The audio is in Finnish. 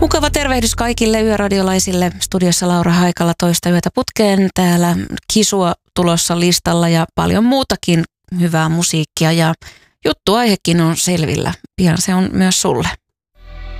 Mukava tervehdys kaikille yöradiolaisille. Studiossa Laura Haikala toista yötä putkeen. Täällä Kisua tulossa listalla ja paljon muutakin hyvää musiikkia ja juttuaihekin on selvillä. Pian se on myös sulle.